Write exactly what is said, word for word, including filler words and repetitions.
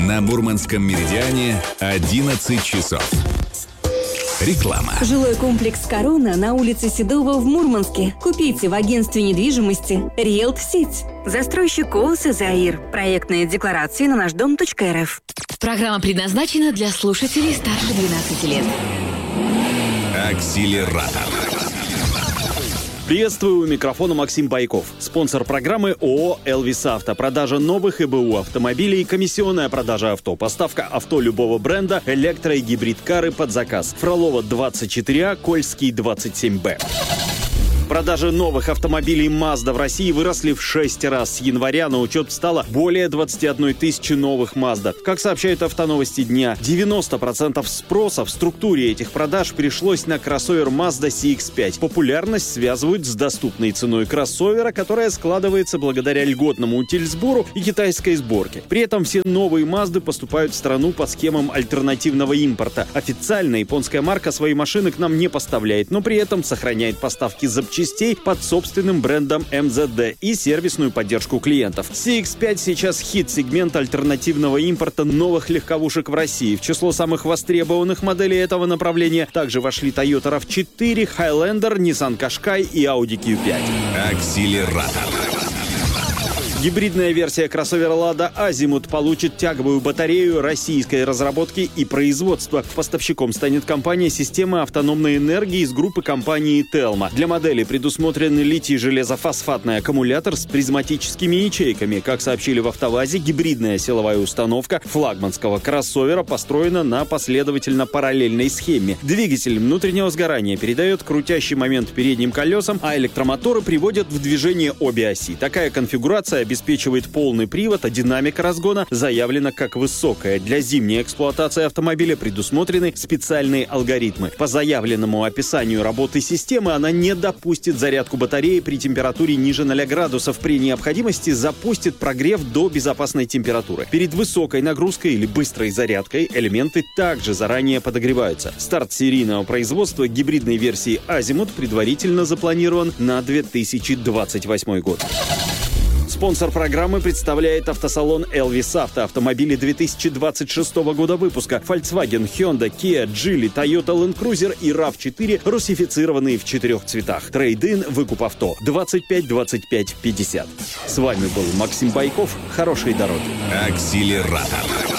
На Мурманском меридиане одиннадцать часов. Реклама. Жилой комплекс «Корона» на улице Седова в Мурманске. Купите в агентстве недвижимости «Риэлт Сеть». Застройщик ООО «Заир». Проектные декларации на наш дом точка эр эф. Программа предназначена для слушателей старше двенадцати лет. Акселератор. Приветствую, у микрофона Максим Байков. Спонсор программы ООО «Элвис Авто». Продажа новых ИБУ автомобилей, комиссионная продажа авто, поставка авто любого бренда, электро- и гибрид-кары под заказ. Фролова двадцать четыре А, Кольский двадцать семь Б. Продажи новых автомобилей Mazda в России выросли в шесть раз. С января на учет встало более двадцати одной тысячи новых Mazda. Как сообщают автоновости дня, девяносто процентов спроса в структуре этих продаж пришлось на кроссовер Mazda си икс пять. Популярность связывают с доступной ценой кроссовера, которая складывается благодаря льготному утильсбору и китайской сборке. При этом все новые Mazda поступают в страну по схемам альтернативного импорта. Официально японская марка свои машины к нам не поставляет, но при этом сохраняет поставки запчастей частей под собственным брендом эм зет дэ и сервисную поддержку клиентов. си икс пять сейчас хит-сегмент альтернативного импорта новых легковушек в России. В число самых востребованных моделей этого направления также вошли Toyota рав четыре, Highlander, Nissan Qashqai и Audi кью пять. Акселератор. Гибридная версия кроссовера Lada Azimut получит тяговую батарею российской разработки и производства. Поставщиком станет компания системы автономной энергии из группы компании Telma. Для модели предусмотрен литий-железофосфатный аккумулятор с призматическими ячейками. Как сообщили в АвтоВАЗе, гибридная силовая установка флагманского кроссовера построена на последовательно-параллельной схеме. Двигатель внутреннего сгорания передает крутящий момент передним колесам, а электромоторы приводят в движение обе оси. Такая конфигурация обеспечивает полный привод, а динамика разгона заявлена как высокая. Для зимней эксплуатации автомобиля предусмотрены специальные алгоритмы. По заявленному описанию работы системы она не допустит зарядку батареи при температуре ниже ноля градусов. При необходимости запустит прогрев до безопасной температуры. Перед высокой нагрузкой или быстрой зарядкой элементы также заранее подогреваются. Старт серийного производства гибридной версии Azimut предварительно запланирован на две тысячи двадцать восьмой год. Спонсор программы представляет автосалон «Элвис Авто». Автомобили две тысячи двадцать шестого года выпуска. Volkswagen, Hyundai, Kia, Geely, Toyota Land Cruiser и рав четыре русифицированные в четырех цветах. Трейд-ин, выкуп авто. двадцать пять двадцать пять пятьдесят. С вами был Максим Байков. Хорошей дороги. Акселератор.